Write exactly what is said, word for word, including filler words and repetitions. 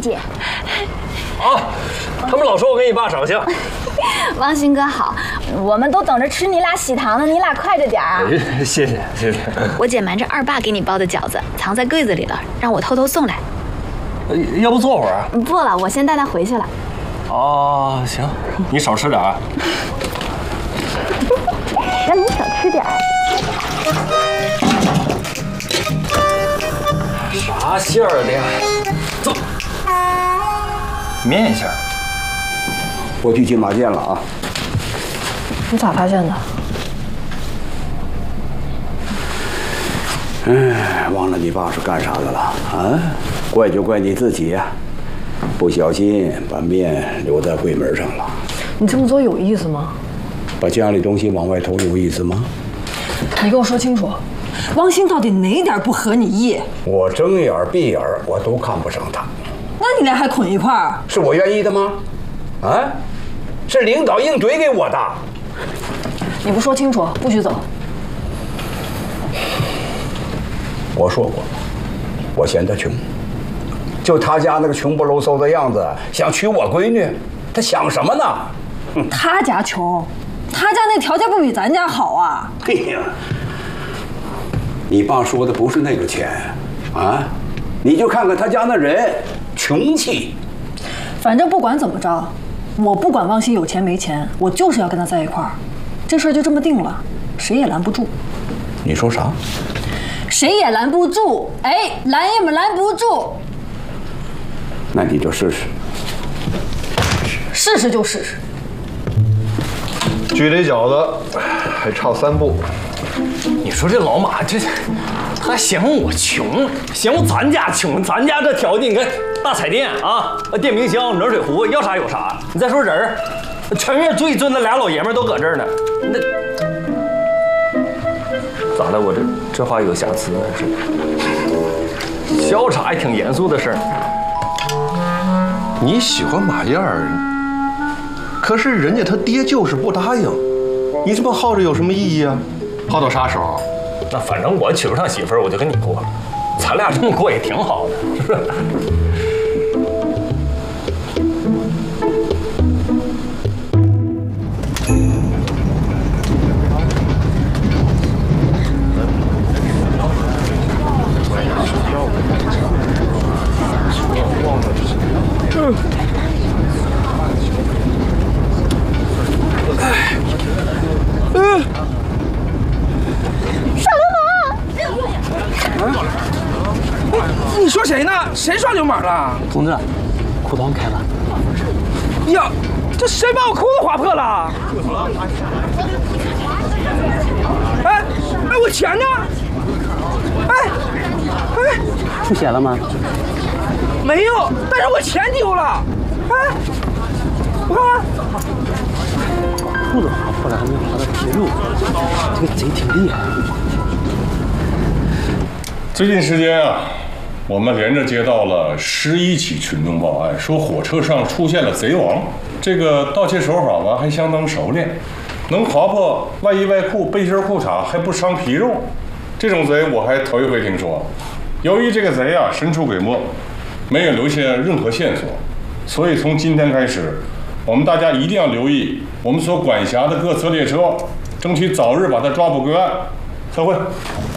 姐。 啊，他们老说我跟你爸长相。 王鑫哥好，我们都等着吃你俩喜糖呢，你俩快着点啊！ 谢谢谢谢。 我姐瞒着二爸给你包的饺子藏在柜子里了，让我偷偷送来。 要不坐会儿啊？ 不了，我先带他回去了。 哦，行，你少吃点啊。 让你少吃点。 啥馅儿的呀？走。面馅儿。 我去金马店了啊。 你咋发现的？ 哎，忘了你爸是干啥的了啊？怪就怪你自己呀、啊，不小心把面留在柜门上了。 你这么做有意思吗？ 把家里东西往外偷有意思吗？ 你跟我说清楚，王鑫到底哪点不合你意？ 我睁眼闭眼我都看不上他。 那你俩还捆一块儿？ 是我愿意的吗？啊？是领导硬怼给我的。 你不说清楚，不许走。 我说过，我嫌他穷，就他家那个穷不搂嗖的样子，想娶我闺女，他想什么呢？ 嗯、他家穷，他家那条件不比咱家好啊！ 哎呀，你爸说的不是那个钱，啊，你就看看他家那人，穷气。 反正不管怎么着，我不管汪鑫有钱没钱，我就是要跟他在一块儿，这事儿就这么定了，谁也拦不住。 你说啥？ 谁也拦不住，哎，拦也拦不住。 那你就试试。 试试就试试。 距离饺子还差三步。 你说这老马这，他还嫌我穷，嫌我咱家穷，咱家这条件，你看大彩电啊，电冰箱、暖水壶，要啥有啥。你再说人儿，全院最尊的俩老爷们都搁这儿呢，那咋的？我这这话有瑕疵呢？是笑啥也挺严肃的事儿。 你喜欢马燕儿，可是人家他爹就是不答应，你这么耗着有什么意义啊？耗到啥时候？ 那反正我娶不上媳妇儿，我就跟你过了，咱俩这么过也挺好的，是不是？ 你说谁呢？谁耍流氓了？ 同志，裤裆开了。 呀，这谁把我裤子划破了？哎哎，我钱呢？哎哎， 出血了吗？ 没有，但是我钱丢了。哎，我看裤子划破了，还没划到皮肉，这个贼挺厉害。 最近时间啊，我们连着接到了十一起群众报案，说火车上出现了贼王。这个盗窃手法吧还相当熟练，能划破外衣外裤、背心裤衩还不伤皮肉，这种贼我还头一回听说。由于这个贼啊神出鬼没，没有留下任何线索，所以从今天开始，我们大家一定要留意我们所管辖的各次列车，争取早日把他抓捕归案。散会。